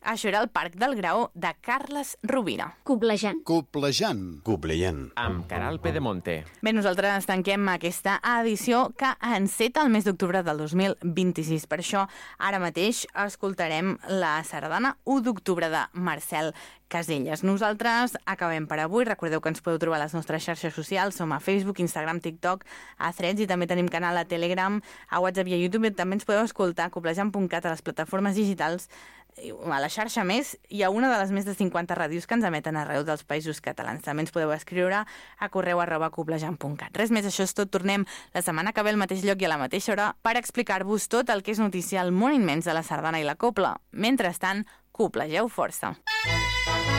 Això era el Parc del Graó de Carles Rovira. Coblejant. Coblejant. Amb Caral Pedemonte. Bé, nosaltres tanquem aquesta edició que enceta el mes d'octubre del 2026. Per això, ara mateix escoltarem la sardana 1 d'octubre de Marcel Caselles. Nosaltres acabem per avui. Recordeu que ens podeu trobar a les nostres xarxes socials. Som a Facebook, Instagram, TikTok, a Threads, i també tenim canal a Telegram, a WhatsApp i a YouTube. També ens podeu escoltar a coblejant.cat, a les plataformes digitals, a la xarxa Més i a una de les més de 50 ràdios que ens emeten arreu dels Països Catalans. També ens podeu escriure a correu@coblejant.cat. Res més, això és tot. Tornem la setmana que ve al mateix lloc i a la mateixa hora per explicar-vos tot el que és notícia al món immens de la sardana i la copla. Mentrestant, coplegeu força.